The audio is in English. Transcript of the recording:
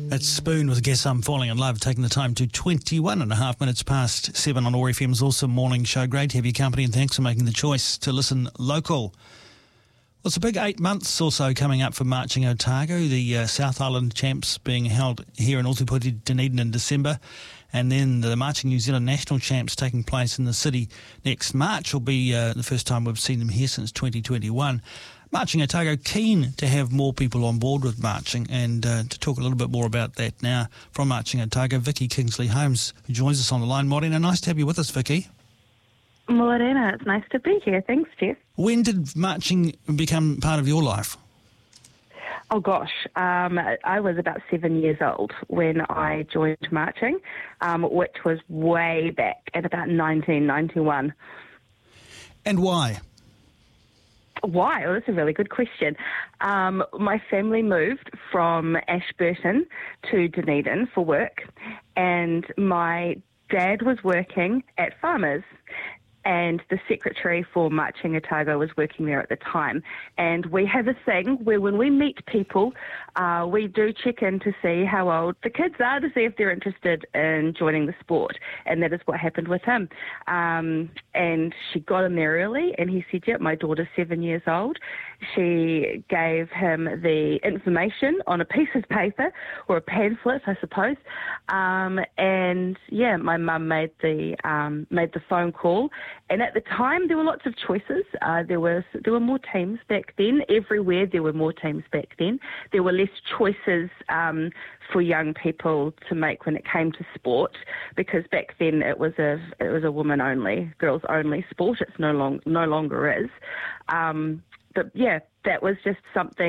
It's Spoon with Guess I'm Falling in Love, taking the time to 21 and a half minutes past 7 on OAR FM's awesome morning show. Great to have your company and thanks for making the choice to listen local. Well, it's a big 8 months or so coming up for Marching Otago, the South Island Champs being held here in Ōtepoti, Dunedin in December, and then the Marching New Zealand National Champs taking place in the city next March will be the first time we've seen them here since 2021. Marching Otago keen to have more people on board with marching, and to talk a little bit more about that now from Marching Otago, Vicky Kingsley-Holmes, who joins us on the line. Morena, nice to have you with us, Vicky. Morena, it's nice to be here. Thanks, Jeff. When did marching become part of your life? Oh gosh, I was about 7 years old when I joined marching, which was way back at about 1991. And why? Why? Well, that's a really good question. My family moved from Ashburton to Dunedin for work, and my dad was working at Farmers, and the secretary for Marching Otago was working there at the time. And we have a thing where when we meet people, we do check in to see how old the kids are, to see if they're interested in joining the sport. And that is what happened with him. And she got him there early, and he said, yep, my daughter's 7 years old. She gave him the information on a piece of paper, or a pamphlet, I suppose. And yeah, my mum made the phone call. And at the time, there were lots of choices. There were more teams back then. Everywhere there were more teams back then. There were less choices for young people to make when it came to sport, because back then it was a woman only, girls only sport. It's no longer is. But yeah, that was just something